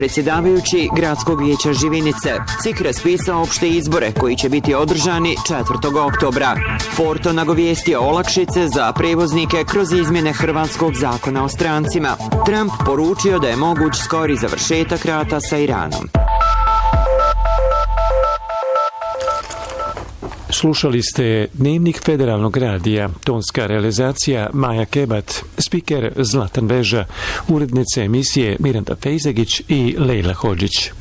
Predsjedavajući Gradskog vijeća Živinice, CIK raspisao opšte izbore koji će biti održani 4. oktobra. Forto nagovijestio olakšice za prevoznike kroz izmjene hrvatskog zakona o strancima. Trump poručio da je moguć skori završetak rata sa Iranom. Slušali ste Dnevnik Federalnog radija, tonska realizacija Maja Kebat, spiker Zlatan Veža, urednice emisije Miranda Fejzegić i Lejla Hodžić.